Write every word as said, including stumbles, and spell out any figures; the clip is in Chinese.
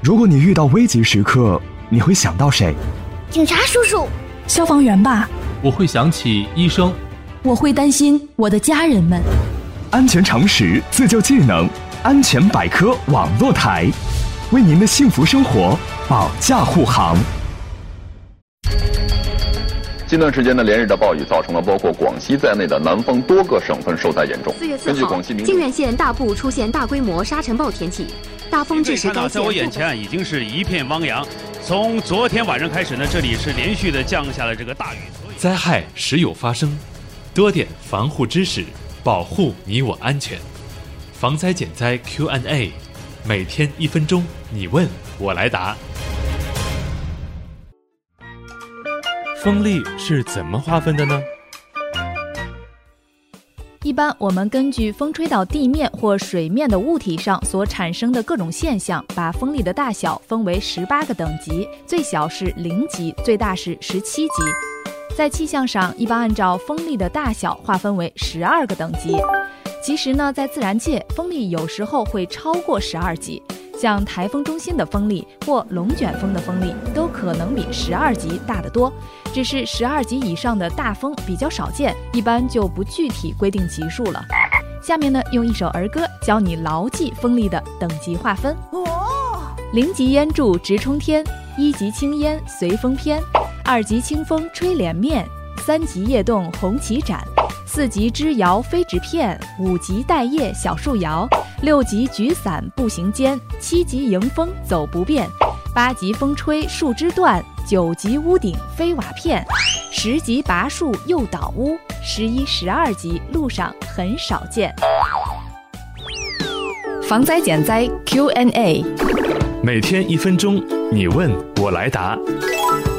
如果你遇到危急时刻，你会想到谁？ 警察叔叔。 消防员吧。 我会想起医生。 我会担心我的家人们。 安全常识，自救技能，安全百科网络台，为您的幸福生活保驾护航。 近段时间的连日的暴雨造成了包括广西在内的南方多个省份受灾严重。 四月四号，靖远县大部出现大规模沙尘暴天气，大风致使该县。 在我眼前已经是一片汪洋。从昨天晚上开始呢，这里是连续的降下了这个大雨。 灾害时有发生，多点防护知识，保护你我安全。防灾减灾 Q and A， 每天一分钟，你问我来答。 风力是怎么划分的呢？ 一般我们根据风吹到地面或水面的物体上所产生的各种现象，把风力的大小分为十八个等级，最小是零级，最大是十七级。在气象上，一般按照风力的大小划分为十二个等级。其实呢，在自然界，风力有时候会超过十二级，像台风中心的风力或龙卷风的风力都可能比十二级大得多。只是十二级以上的大风比较少见，一般就不具体规定级数了。下面呢，用一首儿歌教你牢记风力的等级划分。零级烟柱直冲天，一级青烟随风偏，二级清风吹脸面，三级叶动红旗展，四级枝摇飞纸片，五级带叶小树摇，六级举伞步行间，七级迎风走不便，八级风吹树枝断，九级屋顶飞瓦片，十级拔树又倒屋，十一、十二级路上很少见。防灾减灾 Q and A， 每天一分钟，你问我来答。